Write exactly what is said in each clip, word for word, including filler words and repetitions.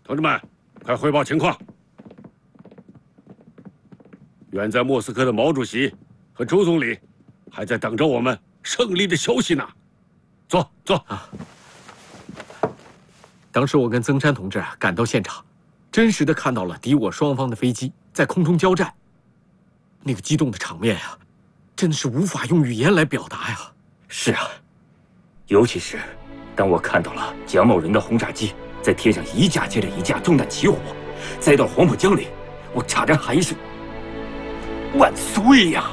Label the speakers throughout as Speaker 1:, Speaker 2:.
Speaker 1: 同志们，快汇报情况！远在莫斯科的毛主席和周总理还在等着我们胜利的消息呢。坐坐啊！
Speaker 2: 当时我跟曾山同志赶到现场，真实的看到了敌我双方的飞机在空中交战，那个激动的场面呀，真的是无法用语言来表达呀。
Speaker 3: 是啊，尤其是当我看到了蒋某人的轰炸机在天上一架接着一架中弹起火，栽到黄浦江里，我差点喊一声万岁呀！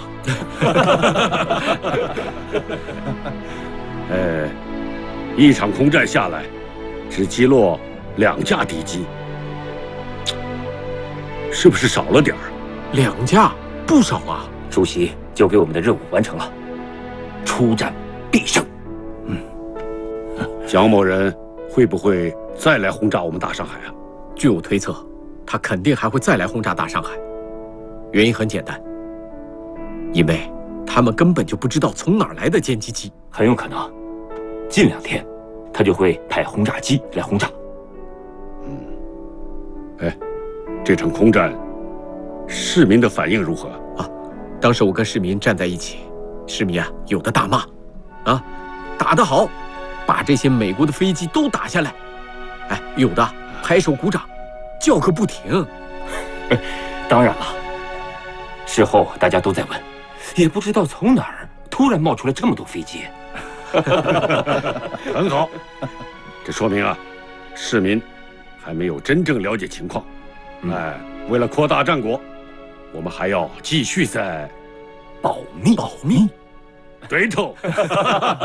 Speaker 1: 呃，一场空战下来，只击落两架敌机，是不是少了点儿？
Speaker 2: 两架不少啊！
Speaker 3: 主席交给我们的任务完成了，出战必胜。嗯，
Speaker 1: 蒋某人会不会再来轰炸我们大上海啊？
Speaker 2: 据我推测，他肯定还会再来轰炸大上海。原因很简单，因为他们根本就不知道从哪儿来的歼击机，
Speaker 3: 很有可能，近两天他就会派轰炸机来轰炸。
Speaker 1: 嗯，哎，这场空战，市民的反应如何
Speaker 2: 啊？当时我跟市民站在一起，市民啊，有的大骂，啊，打得好，把这些美国的飞机都打下来，哎，有的拍手鼓掌，叫个不停。
Speaker 3: 当然了，事后大家都在问，也不知道从哪儿突然冒出来这么多飞机。
Speaker 1: 很好，这说明啊，市民还没有真正了解情况。嗯、哎，为了扩大战果，我们还要继续在
Speaker 3: 保密。
Speaker 2: 保密，
Speaker 1: 对头。